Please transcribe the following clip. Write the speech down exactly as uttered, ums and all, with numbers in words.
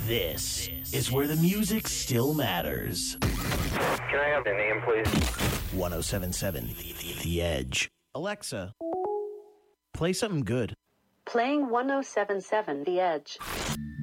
This is where the music still matters. Can I have the name, please? one oh seven point seven The Edge. Alexa, play something good. Playing one oh seven point seven The Edge.